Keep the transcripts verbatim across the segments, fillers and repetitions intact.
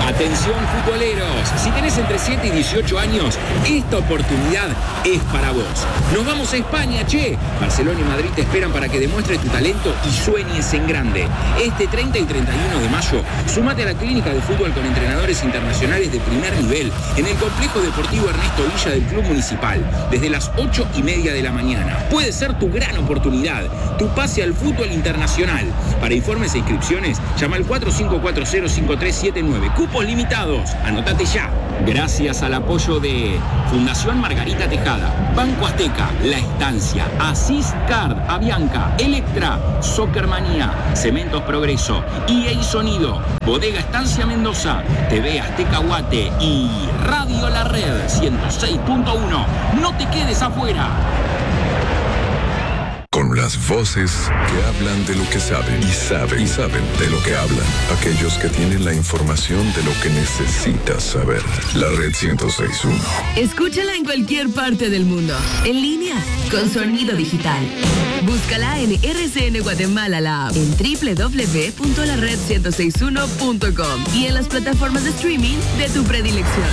Atención futboleros, si tenés entre siete y dieciocho años, esta oportunidad es para vos. Nos vamos a España, che. Barcelona y Madrid te esperan para que demuestres tu talento y sueñes en grande. Este treinta y treinta y uno de mayo, sumate a la clínica de fútbol con entrenadores internacionales de primer nivel en el complejo deportivo Ernesto Villa del Club Municipal, desde las ocho y media de la mañana. Puede ser tu gran oportunidad, tu pase al fútbol internacional. Para informes e inscripciones, llama al cuatro cinco cuatro cero cinco tres siete nueve. Cupos limitados. Anótate ya. Gracias al apoyo de Fundación Margarita Tejada, Banco Azteca, La Estancia, Asís Card, Avianca, Electra, Soccermanía, Cementos Progreso, E A Sonido, Bodega Estancia Mendoza, T V Azteca Guate y Radio La Red ciento seis punto uno. No te quedes afuera. Con las voces que hablan de lo que saben y saben y saben de lo que hablan. Aquellos que tienen la información de lo que necesitas saber. La Red ciento seis punto uno. Escúchala en cualquier parte del mundo. En línea, con sonido digital. Búscala en R C N Guatemala la app, en doble u doble u doble u punto la red ciento seis uno punto com y en las plataformas de streaming de tu predilección.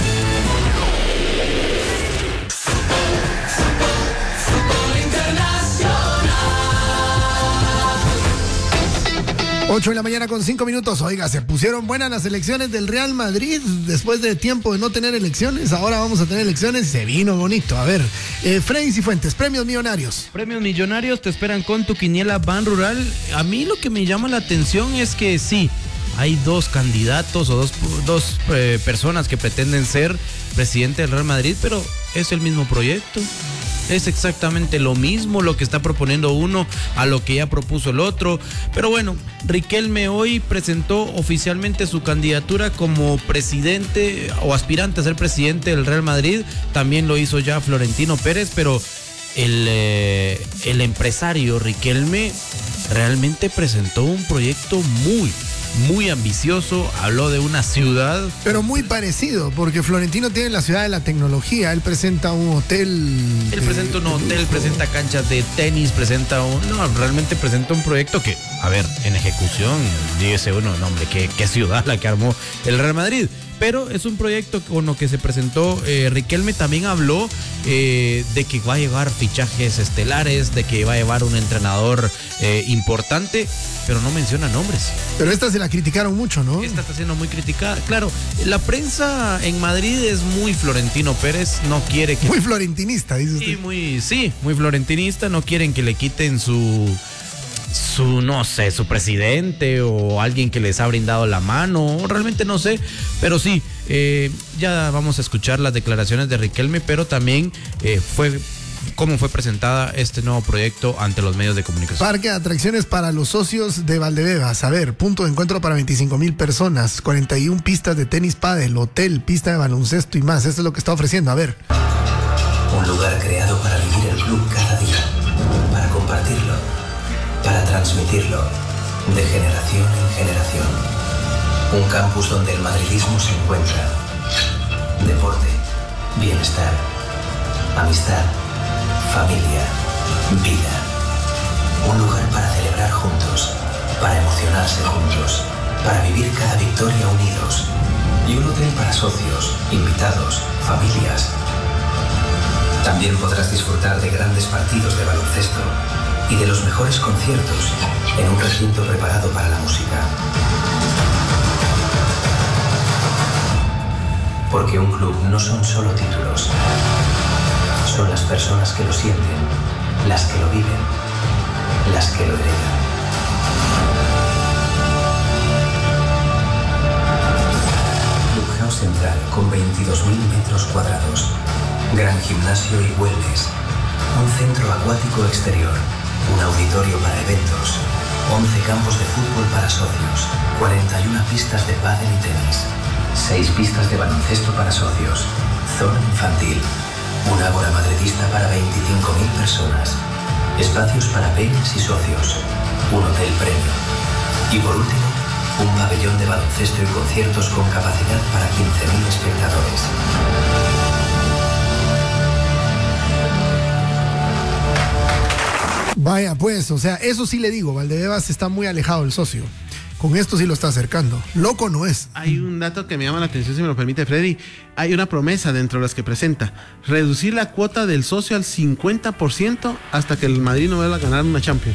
ocho de la mañana con cinco minutos. Oiga, se pusieron buenas las elecciones del Real Madrid después de tiempo de no tener elecciones. Ahora vamos a tener elecciones y se vino bonito. A ver, eh, Freddy Cifuentes, premios millonarios. Premios millonarios te esperan con tu quiniela Ban Rural. A mí lo que me llama la atención es que sí, hay dos candidatos o dos, dos eh, personas que pretenden ser presidente del Real Madrid, pero es el mismo proyecto. Es exactamente lo mismo lo que está proponiendo uno a lo que ya propuso el otro. Pero bueno, Riquelme hoy presentó oficialmente su candidatura como presidente o aspirante a ser presidente del Real Madrid. También lo hizo ya Florentino Pérez, pero el, eh, el empresario Riquelme realmente presentó un proyecto muy, muy ambicioso. Habló de una ciudad, pero muy parecido, porque Florentino tiene la ciudad de la tecnología. Él presenta un hotel. Él presenta un hotel, presenta canchas de tenis, presenta un. No, realmente presenta un proyecto que, a ver, en ejecución, dice uno, no, hombre, qué, qué ciudad la que armó el Real Madrid. Pero es un proyecto con lo que se presentó. eh, Riquelme también habló eh, de que va a llevar fichajes estelares, de que va a llevar un entrenador eh, importante, pero no menciona nombres. Pero esta se la criticaron mucho, ¿no? Esta está siendo muy criticada. Claro, la prensa en Madrid es muy Florentino Pérez, no quiere que... Muy florentinista, dice usted. Sí, muy, sí, muy florentinista, no quieren que le quiten su... su, no sé, su presidente o alguien que les ha brindado la mano, realmente no sé, pero sí, eh, ya vamos a escuchar las declaraciones de Riquelme, pero también eh, fue cómo fue presentada este nuevo proyecto ante los medios de comunicación. Parque de atracciones para los socios de Valdebebas. A ver, punto de encuentro para veinticinco mil personas, cuarenta y una pistas de tenis pádel, hotel, pista de baloncesto y más. Esto es lo que está ofreciendo. A ver. Un lugar creado para vivir el club cada día, para compartirlo, para transmitirlo de generación en generación. Un campus donde el madridismo se encuentra. Deporte, bienestar, amistad, familia, vida. Un lugar para celebrar juntos, para emocionarse juntos, para vivir cada victoria unidos. Y un hotel para socios, invitados, familias. También podrás disfrutar de grandes partidos de baloncesto y de los mejores conciertos en un recinto preparado para la música. Porque un club no son solo títulos, son las personas que lo sienten, las que lo viven, las que lo heredan. Clubhouse Central con veintidós mil metros cuadrados, gran gimnasio y wellness, un centro acuático exterior, un auditorio para eventos, once campos de fútbol para socios, cuarenta y una pistas de pádel y tenis, seis pistas de baloncesto para socios, zona infantil, un ágora madridista para veinticinco mil personas, espacios para peñas y socios, un hotel premium y por último, un pabellón de baloncesto y conciertos con capacidad para quince mil espectadores. Vaya, pues, o sea, eso sí le digo, Valdebebas está muy alejado del socio. Con esto sí lo está acercando. Loco no es. Hay un dato que me llama la atención, si me lo permite, Freddy. Hay una promesa dentro de las que presenta: reducir la cuota del socio al cincuenta por ciento hasta que el Madrid no vuelva a ganar una Champions.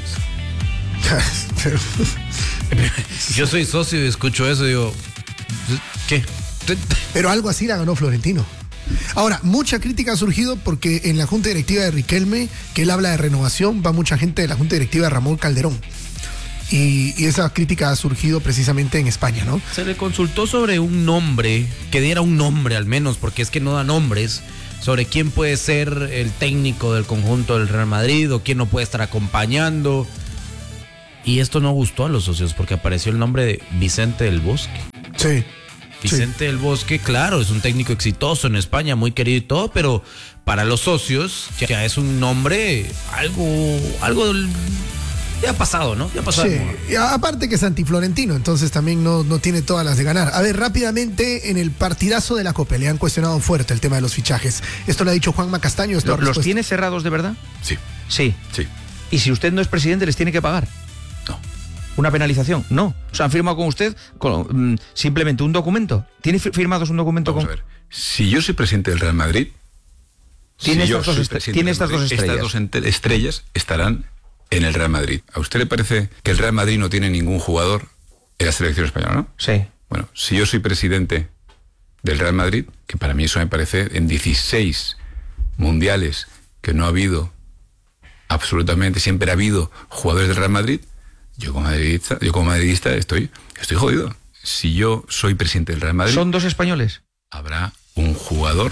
Yo soy socio y escucho eso y digo, ¿qué? Pero algo así la ganó Florentino. Ahora, mucha crítica ha surgido porque en la junta directiva de Riquelme, que él habla de renovación, va mucha gente de la junta directiva de Ramón Calderón. Y, y esa crítica ha surgido precisamente en España, ¿no? Se le consultó sobre un nombre, que diera un nombre al menos, porque es que no da nombres, sobre quién puede ser el técnico del conjunto del Real Madrid o quién no puede estar acompañando. Y esto no gustó a los socios porque apareció el nombre de Vicente del Bosque. Sí. Vicente sí. del Bosque, claro, es un técnico exitoso en España, muy querido y todo, pero para los socios ya es un nombre algo, algo ya ha pasado, ¿no? Ya ha pasado. Sí, y aparte que es antiflorentino, entonces también no, no tiene todas las de ganar. A ver, rápidamente, en el partidazo de la Copa le han cuestionado fuerte el tema de los fichajes. Esto lo ha dicho Juanma Castaño. ¿Los, ¿Los tiene cerrados de verdad? Sí. Sí. Sí. ¿Y si usted no es presidente, les tiene que pagar? No. ¿Una penalización? No. O sea, han firmado con usted con, mm, simplemente un documento. ¿Tiene firmados un documento Vamos con...? a ver. Si yo soy presidente del Real Madrid, ¿Tiene si estas, dos, estre ¿tiene estas Madrid, dos estrellas? Estas dos estrellas estarán en el Real Madrid. ¿A usted le parece que el Real Madrid no tiene ningún jugador en la selección española, no? Sí. Bueno, si yo soy presidente del Real Madrid, que para mí eso me parece, en dieciséis mundiales que no ha habido absolutamente, siempre ha habido jugadores del Real Madrid, yo como madridista, yo como madridista estoy, estoy jodido. Si yo soy presidente del Real Madrid... ¿Son dos españoles? Habrá un jugador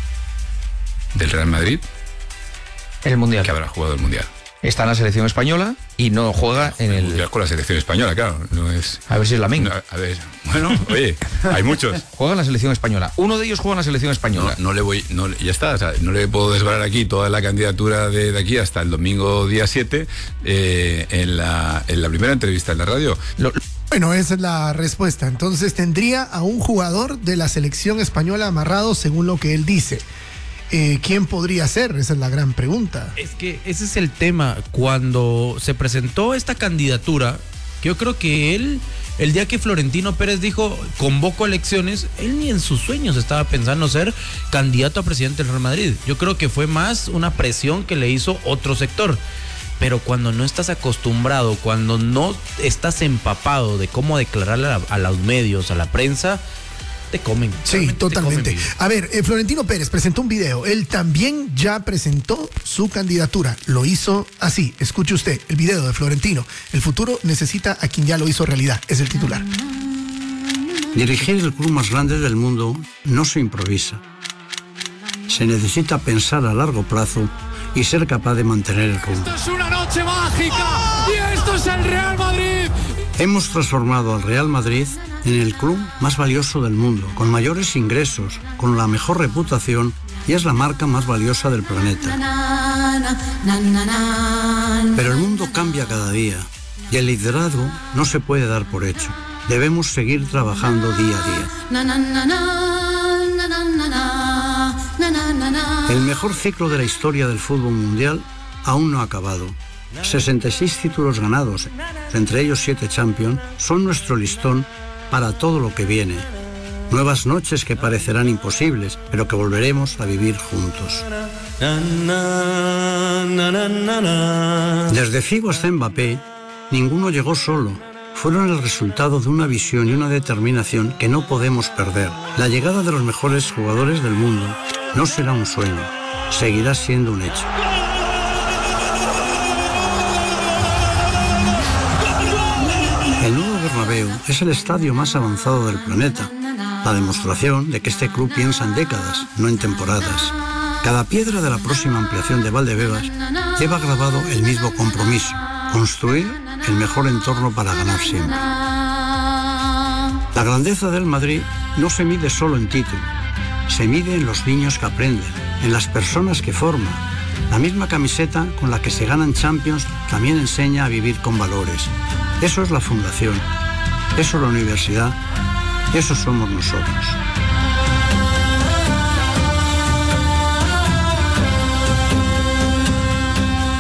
del Real Madrid en el Mundial. Que habrá jugado el Mundial. Está en la selección española y no juega en el... Mundial con la selección española, claro. No es... A ver si es Lamine. No, a ver, bueno, oye, hay muchos. Juega en la selección española. Uno de ellos juega en la selección española. No, no le voy, no, ya está, o sea, no le puedo desvelar aquí toda la candidatura de, de aquí hasta el domingo día siete eh, en, la, en la primera entrevista en la radio. Lo, Bueno, esa es la respuesta. Entonces tendría a un jugador de la selección española amarrado según lo que él dice. Eh, ¿Quién podría ser? Esa es la gran pregunta. Es que ese es el tema. Cuando se presentó esta candidatura, yo creo que él, el día que Florentino Pérez dijo convoco elecciones, él ni en sus sueños estaba pensando ser candidato a presidente del Real Madrid. Yo creo que fue más una presión que le hizo otro sector. Pero cuando no estás acostumbrado, cuando no estás empapado de cómo declararle a, a los medios, a la prensa, te comen. Sí, totalmente. Comen. A ver, eh, Florentino Pérez presentó un video. Él también ya presentó su candidatura. Lo hizo así. Escuche usted el video de Florentino. El futuro necesita a quien ya lo hizo realidad. Es el titular. Dirigir el club más grande del mundo no se improvisa. Se necesita pensar a largo plazo y ser capaz de mantener el rumbo. ¡Esto es una noche mágica! ¡Y esto es el Real Madrid! Hemos transformado al Real Madrid en el club más valioso del mundo, con mayores ingresos, con la mejor reputación y es la marca más valiosa del planeta. Pero el mundo cambia cada día y el liderazgo no se puede dar por hecho. Debemos seguir trabajando día a día. El mejor ciclo de la historia del fútbol mundial aún no ha acabado. sesenta y seis títulos ganados, entre ellos siete Champions, son nuestro listón para todo lo que viene. Nuevas noches que parecerán imposibles, pero que volveremos a vivir juntos. Desde Figo hasta Mbappé, ninguno llegó solo. Fueron el resultado de una visión y una determinación que no podemos perder. La llegada de los mejores jugadores del mundo no será un sueño, seguirá siendo un hecho. El nuevo Bernabéu es el estadio más avanzado del planeta, la demostración de que este club piensa en décadas, no en temporadas. Cada piedra de la próxima ampliación de Valdebebas lleva grabado el mismo compromiso, construir el mejor entorno para ganar siempre. La grandeza del Madrid no se mide solo en título, se mide en los niños que aprenden, en las personas que forman. La misma camiseta con la que se ganan Champions también enseña a vivir con valores. Eso es la fundación, eso es la universidad, eso somos nosotros.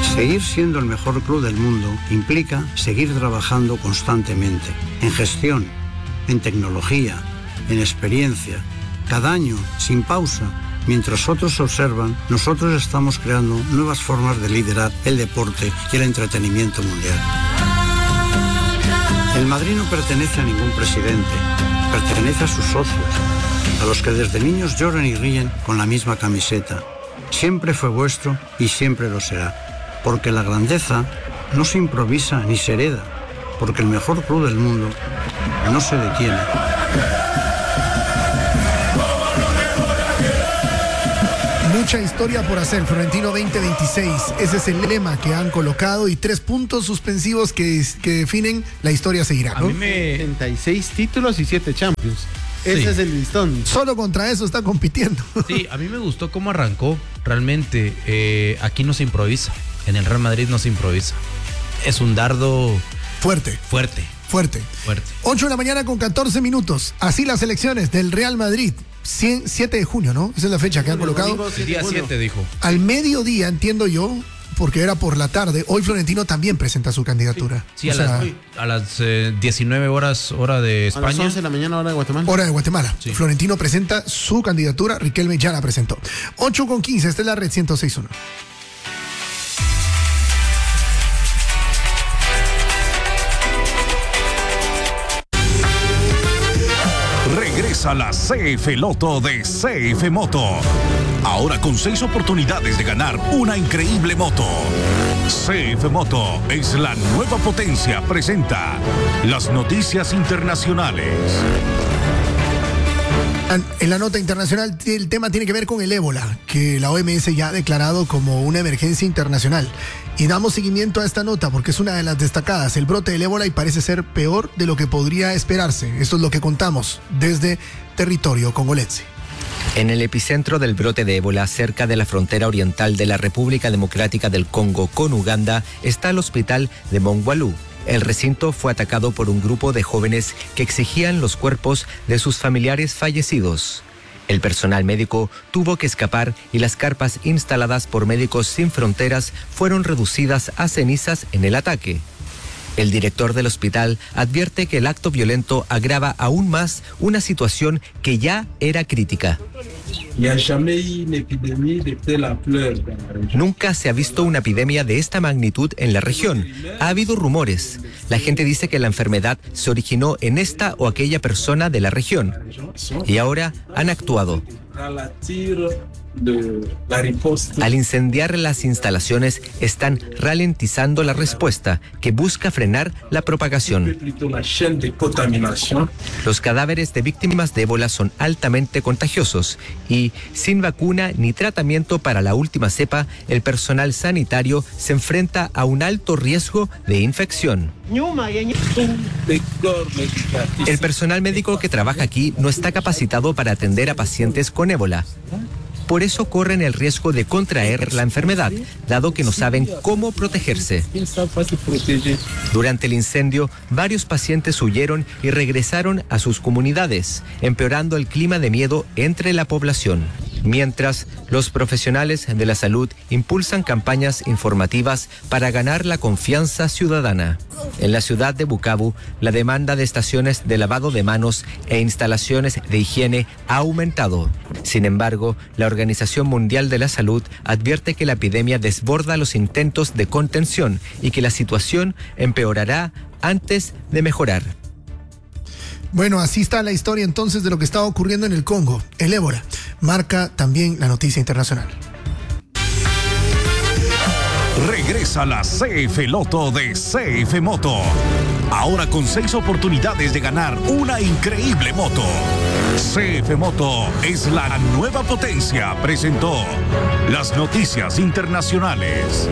Seguir siendo el mejor club del mundo implica seguir trabajando constantemente, en gestión, en tecnología, en experiencia, cada año, sin pausa. Mientras otros observan, nosotros estamos creando nuevas formas de liderar el deporte y el entretenimiento mundial. El Madrid no pertenece a ningún presidente, pertenece a sus socios, a los que desde niños lloran y ríen con la misma camiseta. Siempre fue vuestro y siempre lo será, porque la grandeza no se improvisa ni se hereda, porque el mejor club del mundo no se detiene. Mucha historia por hacer, Florentino veinte veintiséis. Ese es el lema que han colocado y tres puntos suspensivos que, que definen la historia seguirá, ¿no? A mí me... setenta y seis títulos y siete Champions. Ese Sí. es el listón. Solo contra eso está compitiendo. Sí, a mí me gustó cómo arrancó. Realmente, eh, aquí no se improvisa. En el Real Madrid no se improvisa. Es un dardo Fuerte, fuerte, fuerte. fuerte. ocho de la mañana con catorce minutos. Así las elecciones del Real Madrid. cien, siete de junio, ¿no? Esa es la fecha que han colocado. domingo, El día siete dijo. Al mediodía, entiendo yo, porque era por la tarde, hoy Florentino también presenta su candidatura. Sí, O a sea, las, a las eh, diecinueve horas, hora de A las España. once de la mañana, hora de Guatemala. hora de Guatemala. Sí. Florentino presenta su candidatura, Riquelme ya la presentó. ocho con quince, esta es la red ciento seis punto uno. Regresa la C F Loto de C F Moto. Ahora con seis oportunidades de ganar una increíble moto. C F Moto es la nueva potencia. Presenta las noticias internacionales. En la nota internacional, el tema tiene que ver con el ébola, que la O M S ya ha declarado como una emergencia internacional. Y damos seguimiento a esta nota porque es una de las destacadas. El brote del ébola y parece ser peor de lo que podría esperarse. Esto es lo que contamos desde territorio congolense. En el epicentro del brote de ébola, cerca de la frontera oriental de la República Democrática del Congo con Uganda, está el hospital de Mongwalu. El recinto fue atacado por un grupo de jóvenes que exigían los cuerpos de sus familiares fallecidos. El personal médico tuvo que escapar y las carpas instaladas por Médicos Sin Fronteras fueron reducidas a cenizas en el ataque. El director del hospital advierte que el acto violento agrava aún más una situación que ya era crítica. Nunca se ha visto una epidemia de esta magnitud en la región. Ha habido rumores. La gente dice que la enfermedad se originó en esta o aquella persona de la región. Y ahora han actuado. Al incendiar las instalaciones, están ralentizando la respuesta que busca frenar la propagación. Los cadáveres de víctimas de ébola son altamente contagiosos y, sin vacuna ni tratamiento para la última cepa, el personal sanitario se enfrenta a un alto riesgo de infección. El personal médico que trabaja aquí no está capacitado para atender a pacientes con ébola. Por eso corren el riesgo de contraer la enfermedad, dado que no saben cómo protegerse. Durante el incendio, varios pacientes huyeron y regresaron a sus comunidades, empeorando el clima de miedo entre la población. Mientras, los profesionales de la salud impulsan campañas informativas para ganar la confianza ciudadana. En la ciudad de Bukavu, la demanda de estaciones de lavado de manos e instalaciones de higiene ha aumentado. Sin embargo, la Organización Mundial de la Salud advierte que la epidemia desborda los intentos de contención y que la situación empeorará antes de mejorar. Bueno, así está la historia entonces de lo que está ocurriendo en el Congo. El ébola marca también la noticia internacional. Regresa la C F Loto de C F Moto. Ahora con seis oportunidades de ganar una increíble moto. C F Moto es la nueva potencia. Presentó las noticias internacionales.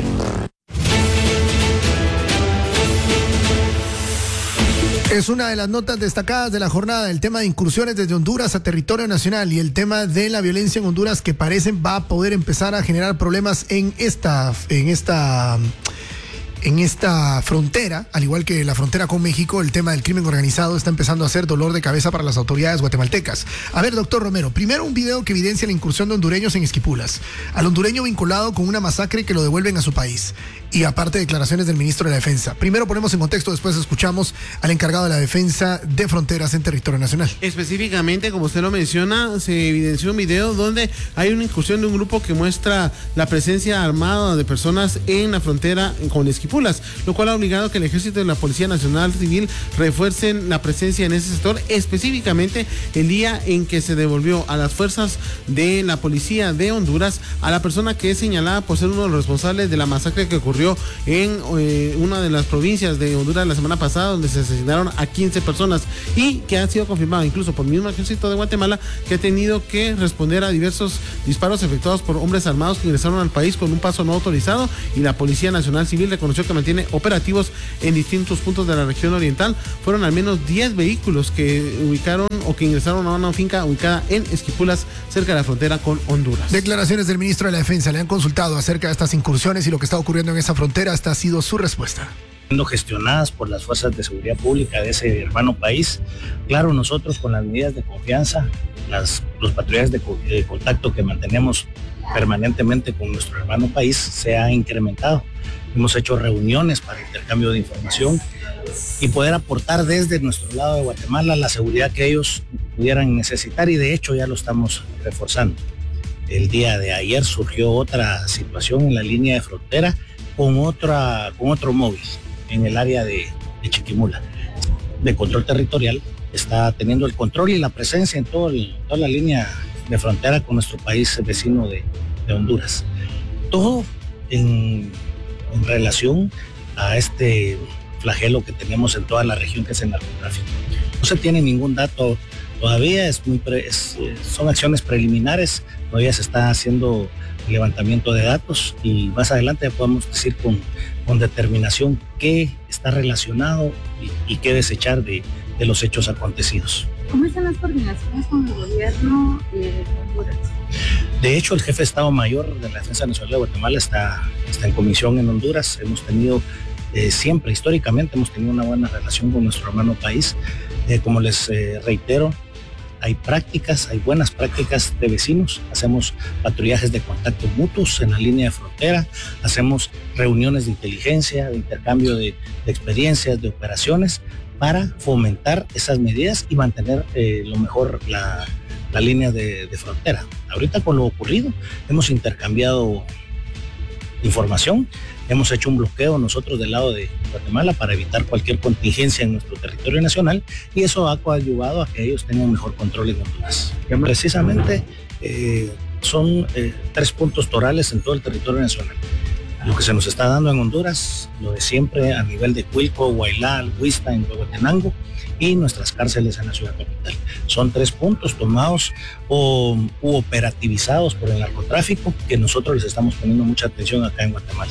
Es una de las notas destacadas de la jornada, el tema de incursiones desde Honduras a territorio nacional y el tema de la violencia en Honduras que parecen va a poder empezar a generar problemas en esta, en esta, en esta frontera, al igual que la frontera con México, el tema del crimen organizado está empezando a ser dolor de cabeza para las autoridades guatemaltecas. A ver, doctor Romero, primero un video que evidencia la incursión de hondureños en Esquipulas, al hondureño vinculado con una masacre que lo devuelven a su país, y aparte declaraciones del ministro de la Defensa. Primero ponemos en contexto, después escuchamos al encargado de la defensa de fronteras en territorio nacional. Específicamente, como usted lo menciona, se evidenció un video donde hay una incursión de un grupo que muestra la presencia armada de personas en la frontera con Esquipulas, lo cual ha obligado a que el Ejército y la Policía Nacional Civil refuercen la presencia en ese sector, específicamente el día en que se devolvió a las fuerzas de la Policía de Honduras a la persona que es señalada por ser uno de los responsables de la masacre que ocurrió en eh, una de las provincias de Honduras la semana pasada, donde se asesinaron a quince personas, y que ha sido confirmado incluso por el mismo Ejército de Guatemala, que ha tenido que responder a diversos disparos efectuados por hombres armados que ingresaron al país con un paso no autorizado, y la Policía Nacional Civil reconoció que mantiene operativos en distintos puntos de la región oriental. Fueron al menos diez vehículos que ubicaron o que ingresaron a una finca ubicada en Esquipulas, cerca de la frontera con Honduras. Declaraciones del ministro de la Defensa. Le han consultado acerca de estas incursiones y lo que está ocurriendo en esa frontera. Esta ha sido su respuesta. Siendo gestionadas por las fuerzas de seguridad pública de ese hermano país. Claro, nosotros con las medidas de confianza, las, los patrullajes de, de contacto que mantenemos permanentemente con nuestro hermano país se ha incrementado. Hemos hecho reuniones para intercambio de información y poder aportar desde nuestro lado de Guatemala la seguridad que ellos pudieran necesitar, y de hecho ya lo estamos reforzando. El día de ayer surgió otra situación en la línea de frontera con, otra, con otro móvil en el área de, de Chiquimula, de control territorial. Está teniendo el control y la presencia en todo el, toda la línea de frontera con nuestro país vecino de, de Honduras. Todo en, en relación a este flagelo que tenemos en toda la región, que es el narcotráfico. No se tiene ningún dato todavía, es muy pre, es, son acciones preliminares, todavía se está haciendo el levantamiento de datos, y más adelante podemos decir con, con determinación qué está relacionado y, y qué desechar de, de los hechos acontecidos. ¿Cómo están las coordinaciones con el gobierno de Honduras? De hecho, el jefe de Estado Mayor de la Defensa Nacional de Guatemala está, está en comisión en Honduras. Hemos tenido eh, siempre, históricamente, hemos tenido una buena relación con nuestro hermano país. Eh, como les eh, reitero, hay prácticas, hay buenas prácticas de vecinos. Hacemos patrullajes de contacto mutuos en la línea de frontera, hacemos reuniones de inteligencia, de intercambio de, de experiencias, de operaciones, para fomentar esas medidas y mantener eh, lo mejor la, la línea de, de frontera. Ahorita con lo ocurrido hemos intercambiado información, hemos hecho un bloqueo nosotros del lado de Guatemala para evitar cualquier contingencia en nuestro territorio nacional, y eso ha coadyuvado a que ellos tengan mejor control en Honduras. Precisamente eh, son eh, tres puntos torales en todo el territorio nacional. Lo que se nos está dando en Honduras, lo de siempre a nivel de Cuilco, Guaylal, Huista, en Huehuetenango, y nuestras cárceles en la ciudad capital. Son tres puntos tomados o u operativizados por el narcotráfico, que nosotros les estamos poniendo mucha atención acá en Guatemala.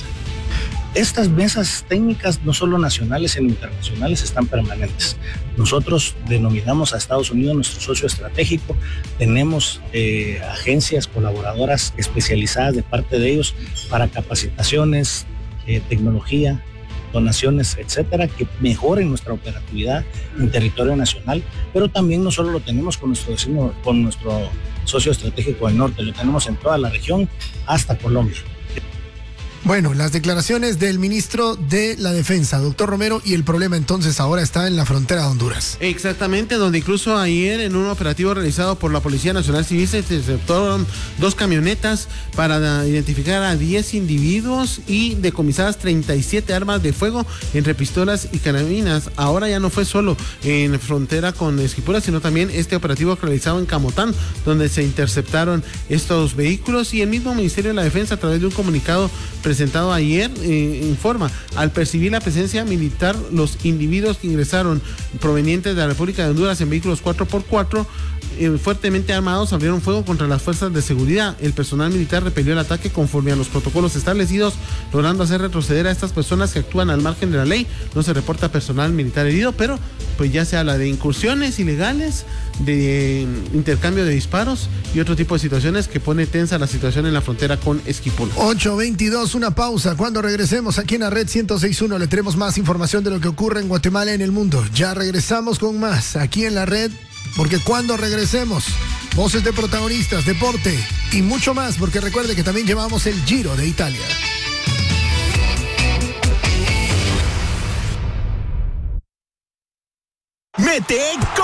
Estas mesas técnicas, no solo nacionales sino internacionales, están permanentes. Nosotros denominamos a Estados Unidos nuestro socio estratégico. Tenemos eh, agencias colaboradoras especializadas de parte de ellos para capacitaciones, eh, tecnología, donaciones, etcétera, que mejoren nuestra operatividad en territorio nacional. Pero también no solo lo tenemos con nuestro vecino, con nuestro socio estratégico del norte, lo tenemos en toda la región hasta Colombia. Bueno, las declaraciones del ministro de la Defensa, doctor Romero, y el problema entonces ahora está en la frontera de Honduras. Exactamente, donde incluso ayer en un operativo realizado por la Policía Nacional Civil se interceptaron dos camionetas para identificar a diez individuos y decomisadas treinta y siete armas de fuego entre pistolas y carabinas. Ahora ya no fue solo en frontera con Esquipulas, sino también este operativo realizado en Camotán, donde se interceptaron estos vehículos, y el mismo Ministerio de la Defensa, a través de un comunicado presentado ayer, eh, informa: al percibir la presencia militar, los individuos que ingresaron provenientes de la República de Honduras en vehículos cuatro por cuatro eh, fuertemente armados abrieron fuego contra las fuerzas de seguridad. El personal militar repelió el ataque conforme a los protocolos establecidos, logrando hacer retroceder a estas personas que actúan al margen de la ley. No se reporta personal militar herido, pero pues ya se habla de incursiones ilegales, de eh, intercambio de disparos y otro tipo de situaciones que pone tensa la situación en la frontera con Esquipulas. ocho veintidós, una pausa. Cuando regresemos aquí en la red ciento seis punto uno le tenemos más información de lo que ocurre en Guatemala y en el mundo. Ya regresamos con más aquí en la red, porque cuando regresemos, voces de protagonistas, deporte y mucho más, porque recuerde que también llevamos el Giro de Italia. ¡Mete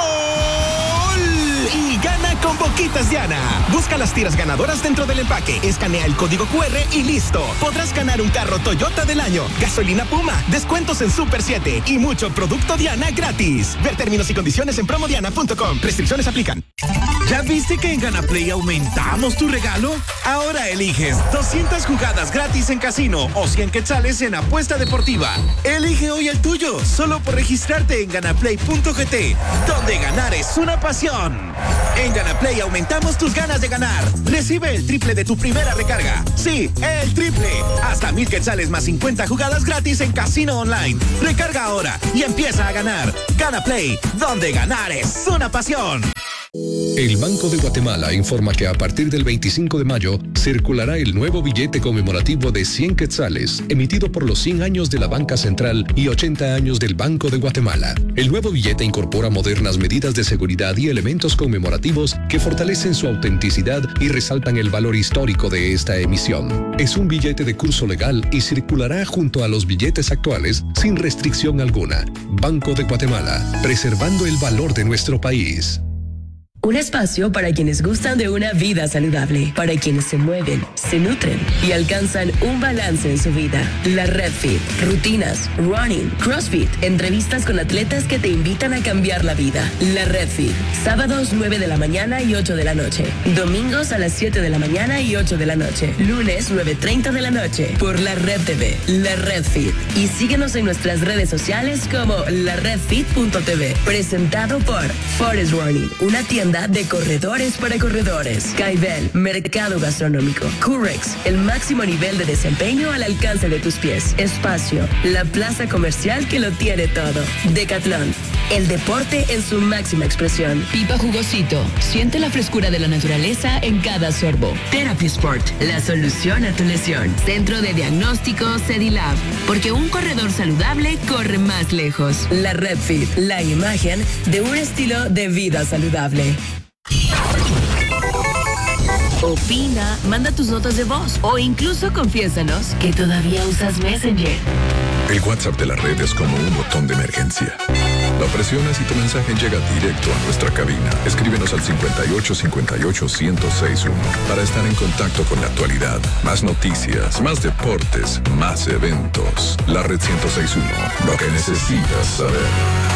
gol! Y gana con Boquitas Diana. Busca las tiras ganadoras dentro del empaque, escanea el código cu erre y listo. Podrás ganar un carro Toyota del año, gasolina Puma, descuentos en Super siete y mucho producto Diana gratis. Ver términos y condiciones en promodiana punto com. Restricciones aplican. ¿Ya viste que en Ganaplay aumentamos tu regalo? Ahora eliges doscientas jugadas gratis en casino o cien quetzales en apuesta deportiva. Elige hoy el tuyo, solo por registrarte en ganaplay punto gt, donde ganar es una pasión. En Ganaplay aumentamos tus ganas de ganar. Recibe el triple de tu primera recarga. Sí, el triple. Hasta mil quetzales más cincuenta jugadas gratis en casino online. Recarga ahora y empieza a ganar. Ganaplay, donde ganar es una pasión. El Banco de Guatemala informa que a partir del veinticinco de mayo circulará el nuevo billete conmemorativo de cien quetzales, emitido por los cien años de la Banca Central y ochenta años del Banco de Guatemala. El nuevo billete incorpora modernas medidas de seguridad y elementos conmemorativos que fortalecen su autenticidad y resaltan el valor histórico de esta emisión. Es un billete de curso legal y circulará junto a los billetes actuales sin restricción alguna. Banco de Guatemala, preservando el valor de nuestro país. Un espacio para quienes gustan de una vida saludable, para quienes se mueven, se nutren y alcanzan un balance en su vida. La Red Fit, rutinas, running, crossfit, entrevistas con atletas que te invitan a cambiar la vida. La Red Fit, sábados nueve de la mañana y ocho de la noche, domingos a las siete de la mañana y ocho de la noche, lunes nueve treinta de la noche, por La Red T V, La Red Fit. Y síguenos en nuestras redes sociales como la red fit punto t v. Presentado por Forest Running, una tienda de corredores para corredores. Caibel, mercado gastronómico. Curex, el máximo nivel de desempeño al alcance de tus pies. Espacio, la plaza comercial que lo tiene todo. Decathlon, el deporte en su máxima expresión. Pipa Jugosito, siente la frescura de la naturaleza en cada sorbo. Therapy Sport, la solución a tu lesión. Centro de diagnóstico Cedilab, porque un corredor saludable corre más lejos. La Red Fit, la imagen de un estilo de vida saludable. Opina, manda tus notas de voz o incluso confiésanos que todavía usas Messenger. El WhatsApp de la red es como un botón de emergencia. Lo presionas y tu mensaje llega directo a nuestra cabina. Escríbenos al cincuenta y ocho cincuenta y ocho ciento sesenta y uno para estar en contacto con la actualidad. Más noticias, más deportes, más eventos. La red ciento sesenta y uno, lo que necesitas saber.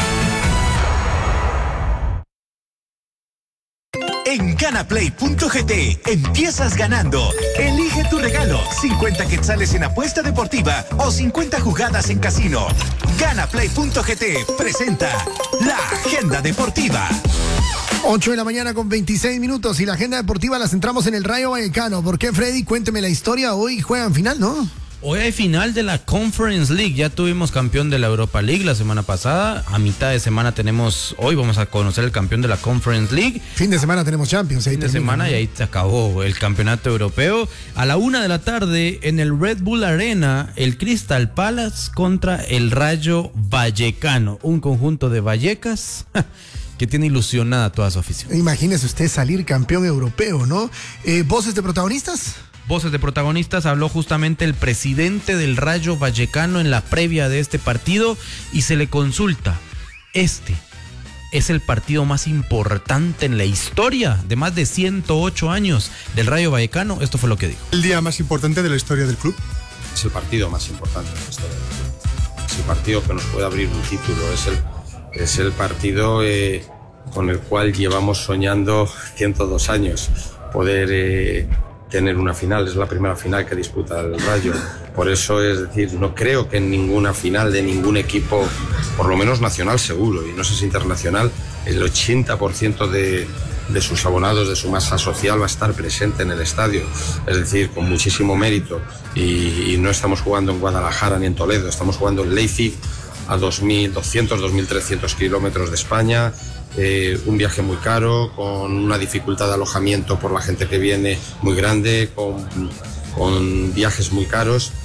En ganaplay punto gt empiezas ganando. Elige tu regalo, cincuenta quetzales en apuesta deportiva o cincuenta jugadas en casino. ganaplay punto gt presenta la agenda deportiva. ocho de la mañana con veintiséis minutos y la agenda deportiva la centramos en el Rayo Vallecano. ¿Por qué, Freddy? Cuénteme la historia. Hoy juegan final, ¿no? Hoy hay final de la Conference League. Ya tuvimos campeón de la Europa League la semana pasada. A mitad de semana tenemos, hoy vamos a conocer el campeón de la Conference League. Fin de semana tenemos Champions. Fin de semana y ahí se acabó el campeonato europeo. A la una de la tarde en el Red Bull Arena, el Crystal Palace contra el Rayo Vallecano. Un conjunto de Vallecas que tiene ilusionada a toda su afición. Imagínese usted salir campeón europeo, ¿no? Eh, ¿Voces de protagonistas? Voces de protagonistas, habló justamente el presidente del Rayo Vallecano en la previa de este partido y se le consulta, este es el partido más importante en la historia de más de ciento ocho años del Rayo Vallecano. Esto fue lo que dijo. ¿El día más importante de la historia del club? Es el partido más importante de la historia del club. Es el partido que nos puede abrir un título, es el, es el partido eh, con el cual llevamos soñando ciento dos años, poder... Eh, tener una final, es la primera final que disputa el Rayo. Por eso, es decir, no creo que en ninguna final de ningún equipo, por lo menos nacional seguro, y no sé si internacional, el ochenta por ciento de, de sus abonados, de su masa social va a estar presente en el estadio. Es decir, con muchísimo mérito. Y, y no estamos jugando en Guadalajara ni en Toledo, estamos jugando en Leipzig a dos mil doscientos, dos mil trescientos kilómetros de España. Eh, un viaje muy caro, con una dificultad de alojamiento por la gente que viene muy grande, con, con viajes muy caros,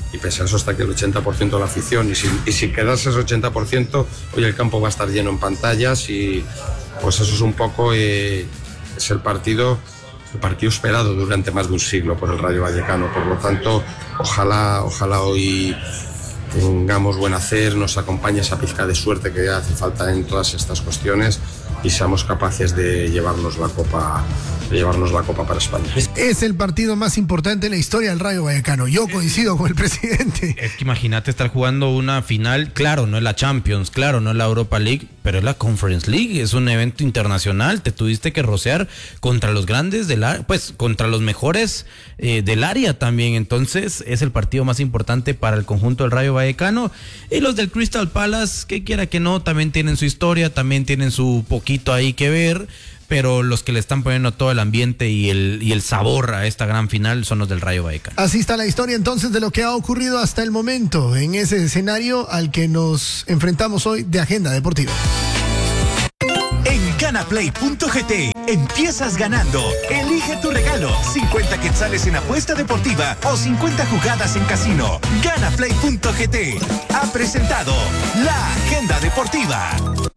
y pese a eso está aquí el ochenta por ciento de la afición, y si, y si quedase ese ochenta por ciento, hoy el campo va a estar lleno en pantallas, y pues eso es un poco, eh, es el partido, el partido esperado durante más de un siglo por el Rayo Vallecano. Por lo tanto, ojalá, ojalá hoy tengamos buen hacer, nos acompañe esa pizca de suerte que hace falta en todas estas cuestiones y seamos capaces de llevarnos la copa, de llevarnos la copa para España. Es el partido más importante en la historia del Rayo Vallecano. Yo coincido con el presidente. Es que imagínate estar jugando una final, claro, no es la Champions, claro, no es la Europa League, pero es la Conference League, es un evento internacional, te tuviste que rociar contra los grandes del área, pues contra los mejores eh, del área también, entonces es el partido más importante para el conjunto del Rayo Vallecano. Y los del Crystal Palace, que quiera que no, también tienen su historia, también tienen su poquito ahí que ver, pero los que le están poniendo todo el ambiente y el, y el sabor a esta gran final son los del Rayo Vallecano. Así está la historia entonces de lo que ha ocurrido hasta el momento en ese escenario al que nos enfrentamos hoy de Agenda Deportiva. En Ganaplay punto g t empiezas ganando. Elige tu regalo. cincuenta quetzales en apuesta deportiva o cincuenta jugadas en casino. Ganaplay punto g t ha presentado la Agenda Deportiva.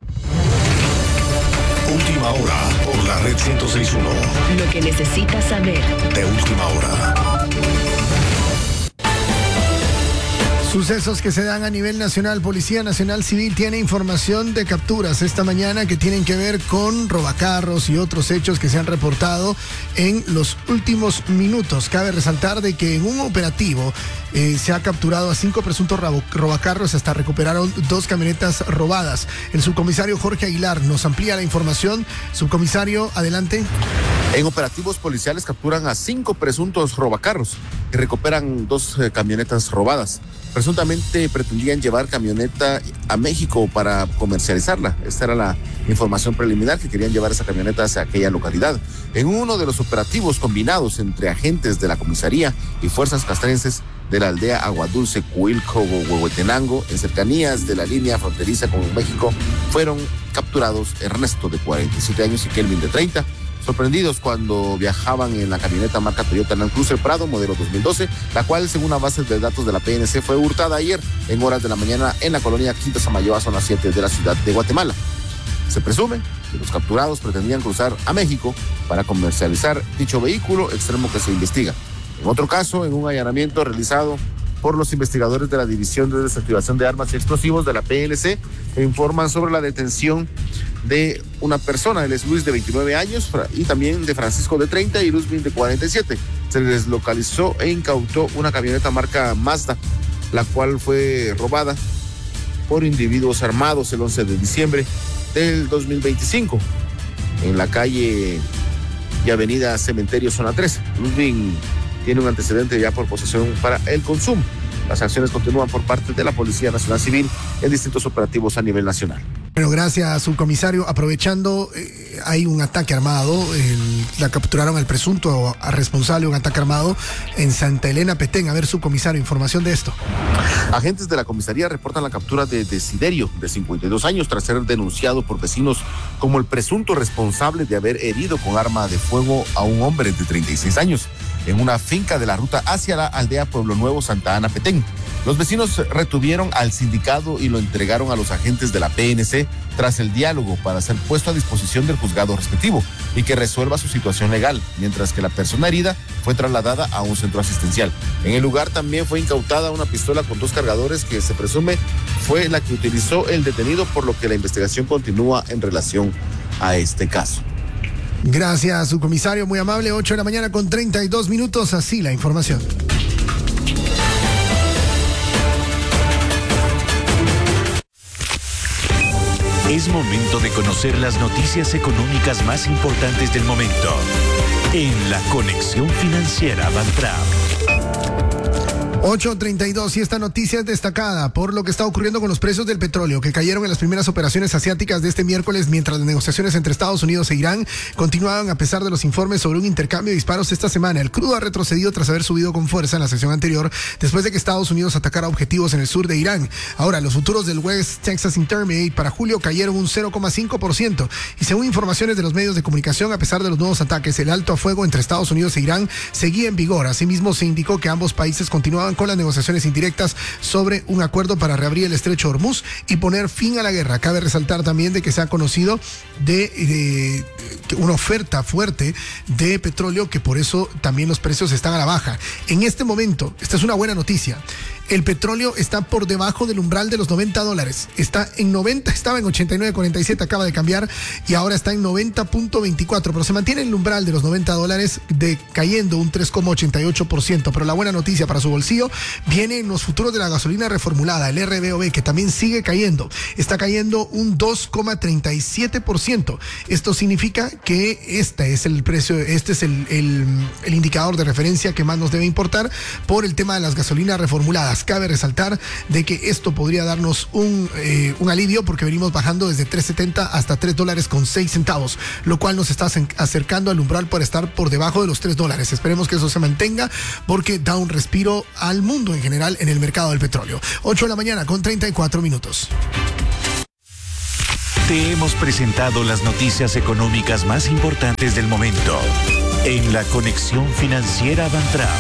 Última hora por la red ciento seis punto uno. Lo que necesitas saber. De última hora. Sucesos que se dan a nivel nacional. Policía Nacional Civil tiene información de capturas esta mañana que tienen que ver con robacarros y otros hechos que se han reportado en los últimos minutos. Cabe resaltar de que en un operativo eh, se ha capturado a cinco presuntos robacarros, hasta recuperaron dos camionetas robadas. El subcomisario Jorge Aguilar nos amplía la información. Subcomisario, adelante. En operativos policiales capturan a cinco presuntos robacarros y recuperan dos eh, camionetas robadas. Presuntamente pretendían llevar camioneta a México para comercializarla. Esta era la información preliminar, que querían llevar esa camioneta hacia aquella localidad. En uno de los operativos combinados entre agentes de la comisaría y fuerzas castrenses de la aldea Aguadulce, Cuilco, Huehuetenango, en cercanías de la línea fronteriza con México, fueron capturados Ernesto, de cuarenta y siete años, y Kelvin, de treinta, sorprendidos cuando viajaban en la camioneta marca Toyota Land Cruiser Prado, modelo dos mil doce, la cual, según la base de datos de la P N C, fue hurtada ayer en horas de la mañana en la colonia Quinta Samayoa, zona siete de la ciudad de Guatemala. Se presume que los capturados pretendían cruzar a México para comercializar dicho vehículo, extremo que se investiga. En otro caso, en un allanamiento realizado por los investigadores de la División de Desactivación de Armas y Explosivos de la P N C, informan sobre la detención de una persona, él es Luis, de veintinueve años, y también de Francisco, de treinta, y Luzmin, de cuarenta y siete. Se les localizó e incautó una camioneta marca Mazda, la cual fue robada por individuos armados el once de diciembre del dos mil veinticinco en la calle y avenida Cementerio, zona tres. Luzmin tiene un antecedente ya por posesión para el consumo. Las acciones continúan por parte de la Policía Nacional Civil en distintos operativos a nivel nacional. Bueno, gracias, subcomisario. Aprovechando, eh, hay un ataque armado, el, la capturaron al presunto a responsable de un ataque armado en Santa Elena, Petén. A ver, subcomisario, información de esto. Agentes de la comisaría reportan la captura de Desiderio, de cincuenta y dos años, tras ser denunciado por vecinos como el presunto responsable de haber herido con arma de fuego a un hombre de treinta y seis años en una finca de la ruta hacia la aldea Pueblo Nuevo, Santa Ana, Petén. Los vecinos retuvieron al sindicado y lo entregaron a los agentes de la P N C tras el diálogo para ser puesto a disposición del juzgado respectivo y que resuelva su situación legal, mientras que la persona herida fue trasladada a un centro asistencial. En el lugar también fue incautada una pistola con dos cargadores que se presume fue la que utilizó el detenido, por lo que la investigación continúa en relación a este caso. Gracias, subcomisario, muy amable. ocho de la mañana con treinta y dos minutos, así la información. Es momento de conocer las noticias económicas más importantes del momento en la Conexión Financiera Bantrap. ocho treinta y dos, y esta noticia es destacada por lo que está ocurriendo con los precios del petróleo, que cayeron en las primeras operaciones asiáticas de este miércoles, mientras las negociaciones entre Estados Unidos e Irán continuaban a pesar de los informes sobre un intercambio de disparos esta semana. El crudo ha retrocedido tras haber subido con fuerza en la sesión anterior, después de que Estados Unidos atacara objetivos en el sur de Irán. Ahora, los futuros del West Texas Intermediate para julio cayeron un cero coma cinco por ciento, y según informaciones de los medios de comunicación, a pesar de los nuevos ataques, el alto a fuego entre Estados Unidos e Irán seguía en vigor. Asimismo, se indicó que ambos países continuaban continúan con las negociaciones indirectas sobre un acuerdo para reabrir el estrecho de Hormuz y poner fin a la guerra. Cabe resaltar también de que se ha conocido de, de, de una oferta fuerte de petróleo, que por eso también los precios están a la baja. En este momento, esta es una buena noticia, el petróleo está por debajo del umbral de los noventa dólares. Está en noventa, estaba en ochenta y nueve cuarenta y siete, acaba de cambiar y ahora está en noventa punto veinticuatro, pero se mantiene en el umbral de los noventa dólares, de, cayendo un tres coma ochenta y ocho por ciento. Pero la buena noticia para su bolsillo viene en los futuros de la gasolina reformulada, el R B O B, que también sigue cayendo. Está cayendo un dos coma treinta y siete por ciento. Esto significa que este es el precio, este es el, el, el indicador de referencia que más nos debe importar por el tema de las gasolinas reformuladas. Cabe resaltar de que esto podría darnos un, eh, un alivio, porque venimos bajando desde tres setenta hasta tres dólares con seis centavos, lo cual nos está acercando al umbral para estar por debajo de los tres dólares. Esperemos que eso se mantenga, porque da un respiro al mundo en general en el mercado del petróleo. ocho de la mañana con treinta y cuatro minutos. Te hemos presentado las noticias económicas más importantes del momento en la Conexión Financiera Bantrao.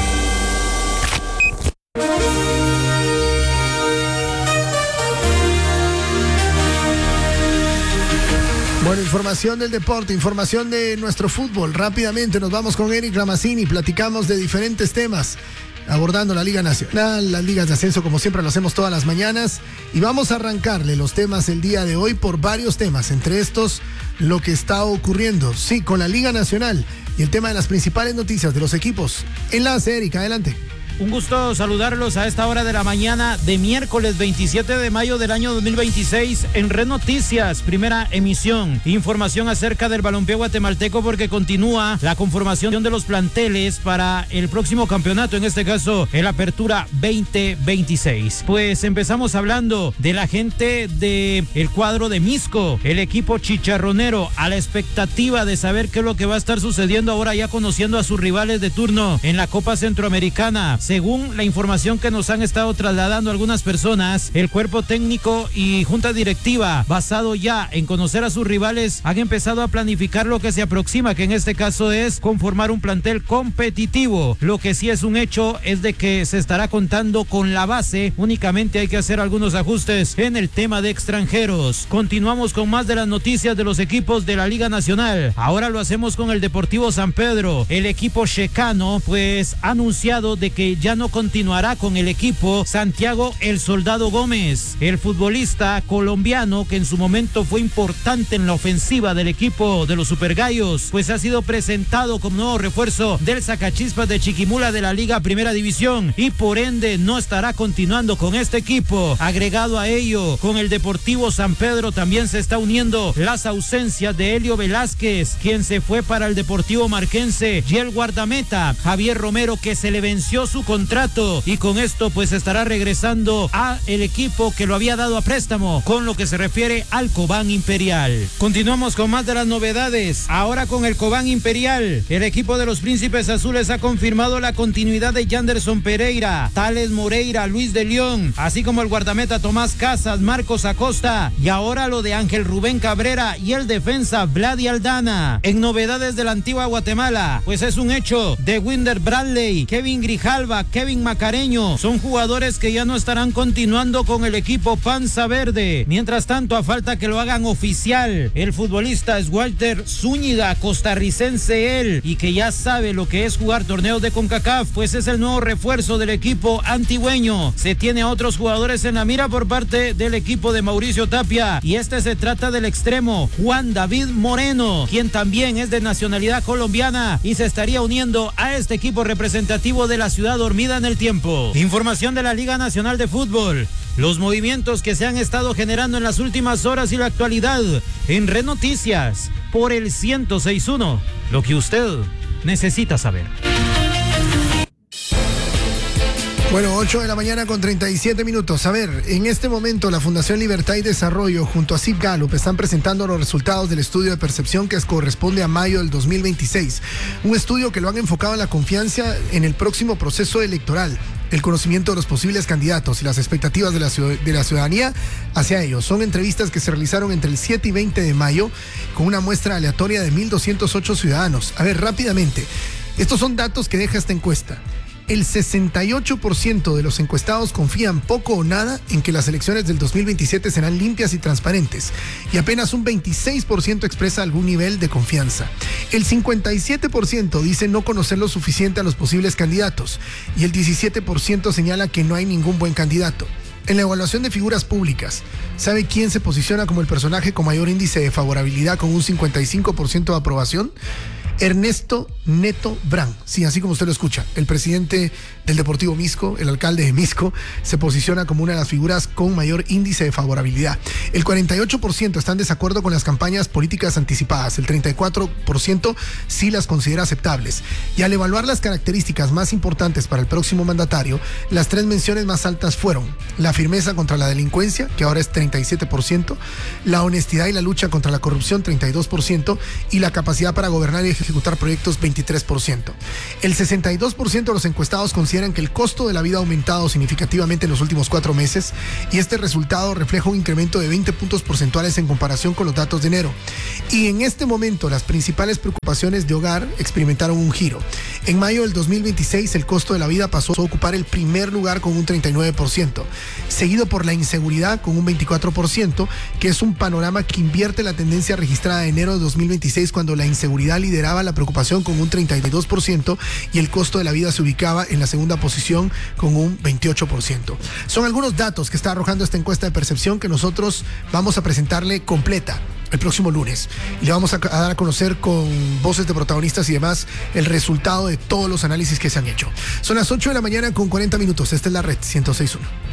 Bueno, información del deporte, información de nuestro fútbol. Rápidamente nos vamos con Eric Ramazzini, platicamos de diferentes temas, abordando la Liga Nacional, las ligas de ascenso, como siempre lo hacemos todas las mañanas, y vamos a arrancarle los temas el día de hoy por varios temas, entre estos lo que está ocurriendo, sí, con la Liga Nacional y el tema de las principales noticias de los equipos. Enlace, Eric, adelante. Un gusto saludarlos a esta hora de la mañana de miércoles veintisiete de mayo del año dos mil veintiséis en Red Noticias, primera emisión. Información acerca del balompié guatemalteco, porque continúa la conformación de los planteles para el próximo campeonato, en este caso el Apertura veinte veintiséis. Pues empezamos hablando de la gente del cuadro de Misco, el equipo chicharronero, a la expectativa de saber qué es lo que va a estar sucediendo ahora, ya conociendo a sus rivales de turno en la Copa Centroamericana. Según la información que nos han estado trasladando algunas personas, el cuerpo técnico y junta directiva, basado ya en conocer a sus rivales, han empezado a planificar lo que se aproxima, que en este caso es conformar un plantel competitivo. Lo que sí es un hecho es de que se estará contando con la base, únicamente hay que hacer algunos ajustes en el tema de extranjeros. Continuamos con más de las noticias de los equipos de la Liga Nacional. Ahora lo hacemos con el Deportivo San Pedro. El equipo checano pues ha anunciado de que ya no continuará con el equipo Santiago El Soldado Gómez, el futbolista colombiano que en su momento fue importante en la ofensiva del equipo de los Supergallos, pues ha sido presentado como nuevo refuerzo del Sacachispas de Chiquimula de la Liga Primera División y por ende no estará continuando con este equipo. Agregado a ello, con el Deportivo San Pedro también se está uniendo las ausencias de Helio Velázquez, quien se fue para el Deportivo Marquense, y el guardameta Javier Romero, que se le venció su contrato y con esto pues estará regresando a el equipo que lo había dado a préstamo, con lo que se refiere al Cobán Imperial. Continuamos con más de las novedades. Ahora con el Cobán Imperial, el equipo de los Príncipes Azules ha confirmado la continuidad de Yanderson Pereira, Tales Moreira, Luis de León, así como el guardameta Tomás Casas, Marcos Acosta, y ahora lo de Ángel Rubén Cabrera y el defensa Vladi Aldana. En novedades de la antigua Guatemala, pues es un hecho de Winder Bradley, Kevin Grijalva, Kevin Macareño, son jugadores que ya no estarán continuando con el equipo Panza Verde. Mientras tanto, a falta que lo hagan oficial, el futbolista es Walter Zúñiga, costarricense él, y que ya sabe lo que es jugar torneos de CONCACAF, pues es el nuevo refuerzo del equipo antigüeño. Se tiene a otros jugadores en la mira por parte del equipo de Mauricio Tapia, y este se trata del extremo Juan David Moreno, quien también es de nacionalidad colombiana y se estaría uniendo a este equipo representativo de la ciudad dormida en el tiempo. Información de la Liga Nacional de Fútbol. Los movimientos que se han estado generando en las últimas horas y la actualidad en Red Noticias por el ciento seis punto uno. Lo que usted necesita saber. Bueno, ocho de la mañana con treinta y siete minutos. A ver, en este momento la Fundación Libertad y Desarrollo junto a C I P Gallup están presentando los resultados del estudio de percepción que corresponde a mayo del dos mil veintiséis. Un estudio que lo han enfocado en la confianza en el próximo proceso electoral, el conocimiento de los posibles candidatos y las expectativas de la, de la ciudadanía hacia ellos. Son entrevistas que se realizaron entre el siete y veinte de mayo con una muestra aleatoria de mil doscientos ocho ciudadanos. A ver, rápidamente, estos son datos que deja esta encuesta. El sesenta y ocho por ciento de los encuestados confían poco o nada en que las elecciones del dos mil veintisiete serán limpias y transparentes, y apenas un veintiséis por ciento expresa algún nivel de confianza. El cincuenta y siete por ciento dice no conocer lo suficiente a los posibles candidatos, y el diecisiete por ciento señala que no hay ningún buen candidato. En la evaluación de figuras públicas, ¿sabe quién se posiciona como el personaje con mayor índice de favorabilidad con un cincuenta y cinco por ciento de aprobación? Ernesto Neto Brand, sí, así como usted lo escucha, el presidente del Deportivo Misco, el alcalde de Misco, se posiciona como una de las figuras con mayor índice de favorabilidad. El cuarenta y ocho por ciento está en desacuerdo con las campañas políticas anticipadas, el treinta y cuatro por ciento sí las considera aceptables. Y al evaluar las características más importantes para el próximo mandatario, las tres menciones más altas fueron la firmeza contra la delincuencia, que ahora es treinta y siete por ciento, la honestidad y la lucha contra la corrupción, treinta y dos por ciento, y la capacidad para gobernar y ejecutar proyectos, veintitrés por ciento. El sesenta y dos por ciento de los encuestados consideran que el costo de la vida ha aumentado significativamente en los últimos cuatro meses, y este resultado refleja un incremento de veinte puntos porcentuales en comparación con los datos de enero. Y en este momento las principales preocupaciones de hogar experimentaron un giro. En mayo del dos mil veintiséis el costo de la vida pasó a ocupar el primer lugar con un treinta y nueve por ciento, seguido por la inseguridad con un veinticuatro por ciento, que es un panorama que invierte la tendencia registrada de enero de dos mil veintiséis, cuando la inseguridad lideraba la preocupación con un treinta y dos por ciento y el costo de la vida se ubicaba en la segunda posición con un veintiocho por ciento. Son algunos datos que está arrojando esta encuesta de percepción que nosotros vamos a presentarle completa el próximo lunes, y le vamos a, a dar a conocer con voces de protagonistas y demás el resultado de todos los análisis que se han hecho. Son las ocho de la mañana con cuarenta minutos. Esta es la Red ciento seis punto uno.